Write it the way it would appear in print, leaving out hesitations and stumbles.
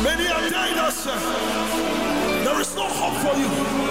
Many have died us. There is no hope for you.